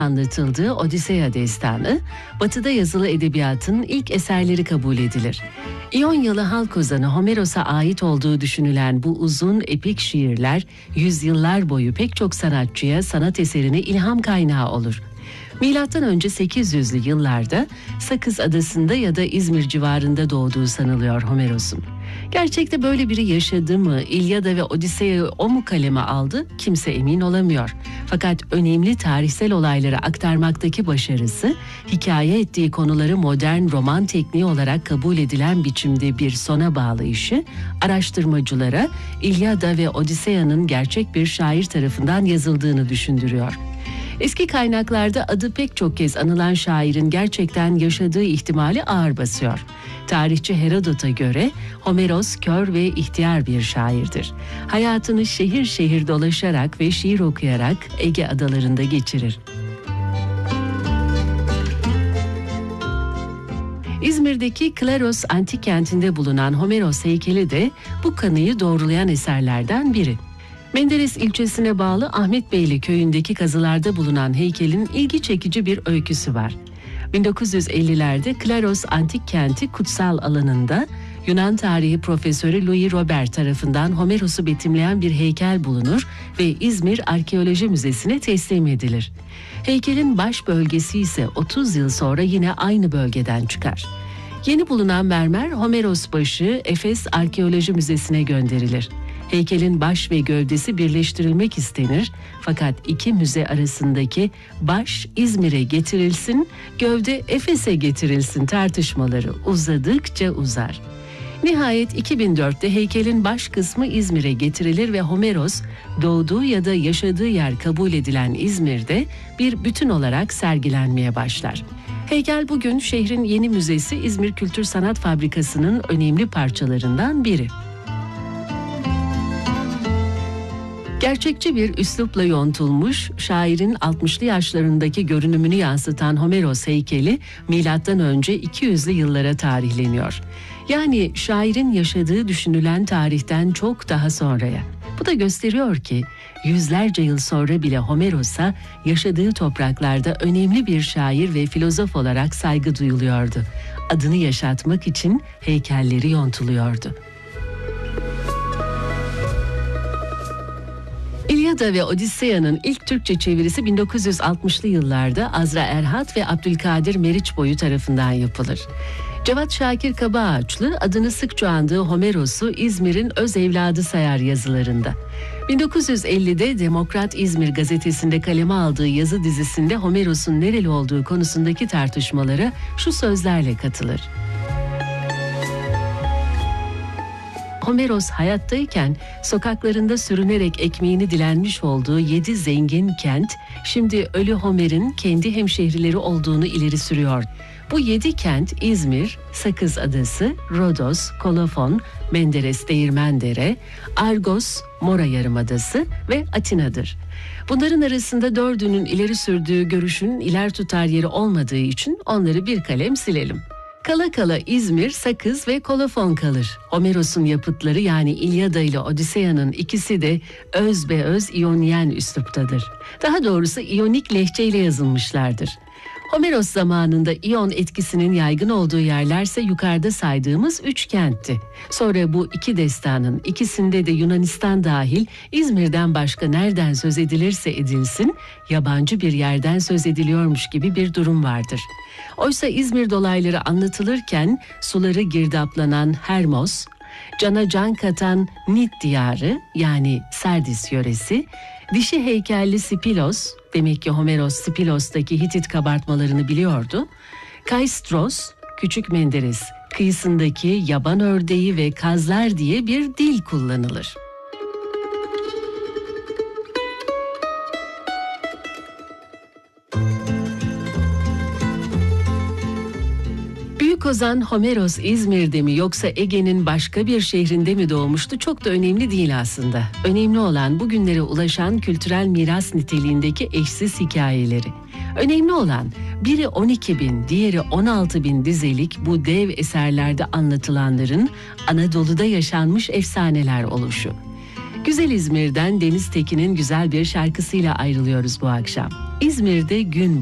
anlatıldığı Odisea destanı, Batı'da yazılı edebiyatın ilk eserleri kabul edilir. İonyalı halk ozanı Homeros'a ait olduğu düşünülen bu uzun epik şiirler, yüzyıllar boyu pek çok sanatçıya sanat eserine ilham kaynağı olur. Milattan önce 800'lü yıllarda Sakız Adası'nda ya da İzmir civarında doğduğu sanılıyor Homeros'un. Gerçekte böyle biri yaşadı mı, İlyada ve Odisea'yı o mu kaleme aldı, kimse emin olamıyor. Fakat önemli tarihsel olayları aktarmaktaki başarısı, hikaye ettiği konuları modern roman tekniği olarak kabul edilen biçimde bir sona bağlayışı, araştırmacılara İlyada ve Odisea'nın gerçek bir şair tarafından yazıldığını düşündürüyor. Eski kaynaklarda adı pek çok kez anılan şairin gerçekten yaşadığı ihtimali ağır basıyor. Tarihçi Herodot'a göre Homeros kör ve ihtiyar bir şairdir. Hayatını şehir şehir dolaşarak ve şiir okuyarak Ege adalarında geçirir. İzmir'deki Klaros antik kentinde bulunan Homeros heykeli de bu kanıyı doğrulayan eserlerden biri. Menderes ilçesine bağlı Ahmetbeyli köyündeki kazılarda bulunan heykelin ilgi çekici bir öyküsü var. 1950'lerde Klaros antik kenti kutsal alanında Yunan tarihi profesörü Louis Robert tarafından Homeros'u betimleyen bir heykel bulunur ve İzmir Arkeoloji Müzesi'ne teslim edilir. Heykelin baş bölgesi ise 30 yıl sonra yine aynı bölgeden çıkar. Yeni bulunan mermer Homeros başı Efes Arkeoloji Müzesi'ne gönderilir. Heykelin baş ve gövdesi birleştirilmek istenir fakat iki müze arasındaki baş İzmir'e getirilsin, gövde Efes'e getirilsin tartışmaları uzadıkça uzar. Nihayet 2004'te heykelin baş kısmı İzmir'e getirilir ve Homeros doğduğu ya da yaşadığı yer kabul edilen İzmir'de bir bütün olarak sergilenmeye başlar. Heykel bugün şehrin yeni müzesi İzmir Kültür Sanat Fabrikası'nın önemli parçalarından biri. Gerçekçi bir üslupla yontulmuş, şairin 60'lı yaşlarındaki görünümünü yansıtan Homeros heykeli milattan önce 200'lü yıllara tarihleniyor. Yani şairin yaşadığı düşünülen tarihten çok daha sonraya. Bu da gösteriyor ki yüzlerce yıl sonra bile Homeros'a yaşadığı topraklarda önemli bir şair ve filozof olarak saygı duyuluyordu. Adını yaşatmak için heykelleri yontuluyordu. İlyada ve Odisea'nın ilk Türkçe çevirisi 1960'lı yıllarda Azra Erhat ve Abdülkadir Meriçboyu tarafından yapılır. Cevat Şakir Kabaağaçlı adını sıkça andığı Homeros'u İzmir'in öz evladı sayar yazılarında. 1950'de Demokrat İzmir gazetesinde kaleme aldığı yazı dizisinde Homeros'un nereli olduğu konusundaki tartışmalara şu sözlerle katılır. Homeros hayattayken sokaklarında sürünerek ekmeğini dilenmiş olduğu 7 zengin kent, şimdi ölü Homer'in kendi hemşehrileri olduğunu ileri sürüyor. Bu 7 kent İzmir, Sakız Adası, Rodos, Kolofon, Menderes Değirmendere, Argos, Mora Yarımadası ve Atina'dır. Bunların arasında 4'ünün ileri sürdüğü görüşün iler tutar yeri olmadığı için onları bir kalem silelim. Kala kala İzmir, Sakız ve Kolofon kalır. Homeros'un yapıtları yani İlyada ile Odisea'nın ikisi de özbeöz İyonyen üsluptadır. Daha doğrusu İyonik lehçeyle yazılmışlardır. Homeros zamanında İyon etkisinin yaygın olduğu yerlerse yukarıda saydığımız 3 kentti. Sonra bu iki destanın ikisinde de Yunanistan dahil İzmir'den başka nereden söz edilirse edilsin yabancı bir yerden söz ediliyormuş gibi bir durum vardır. Oysa İzmir dolayları anlatılırken suları girdaplanan Hermos, cana can katan Nit diyarı yani Sardis yöresi, dişi heykelli Spilos, demek ki Homeros Spilos'taki Hitit kabartmalarını biliyordu, Kaistros, Küçük Menderes kıyısındaki yaban ördeği ve kazlar diye bir dil kullanılır. Büyük ozan Homeros İzmir'de mi yoksa Ege'nin başka bir şehrinde mi doğmuştu çok da önemli değil aslında. Önemli olan bugünlere ulaşan kültürel miras niteliğindeki eşsiz hikayeleri. Önemli olan biri 12.000, diğeri 16.000 dizelik bu dev eserlerde anlatılanların Anadolu'da yaşanmış efsaneler oluşu. Güzel İzmir'den Deniz Tekin'in güzel bir şarkısıyla ayrılıyoruz bu akşam. İzmir'de gün